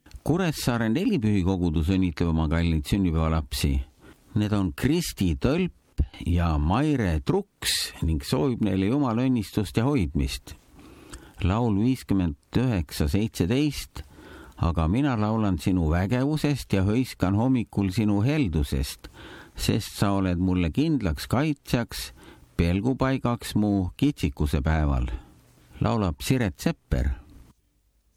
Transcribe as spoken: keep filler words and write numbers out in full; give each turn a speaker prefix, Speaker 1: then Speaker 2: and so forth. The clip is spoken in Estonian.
Speaker 1: Kuressaare nelipühi kogudus õnnitleb oma kallid sünnipäevalapsi. Need on Kristi Tölp ja Maire Truks ning soovib neile Jumala õnnistust ja hoidmist. Laul viiskümmend üheksa seitseteist. Aga mina laulan sinu vägevusest ja hõiskan hommikul sinu heldusest, sest sa oled mulle kindlaks kaitsjaks, pelgupaigaks mu kitsikuse päeval. Laulab Siret Sepper.